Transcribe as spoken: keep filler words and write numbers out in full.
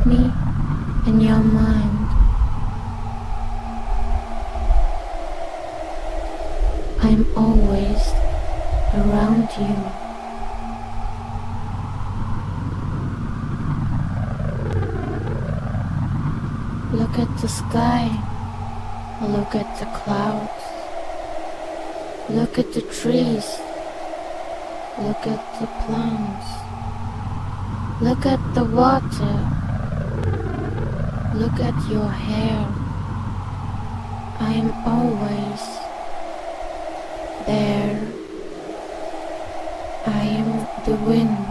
me in your mind. I'm always around you. Look at the sky, look at the clouds, look at the trees, look at the plants, look at the water, look at your hair. I am always there. I am the wind.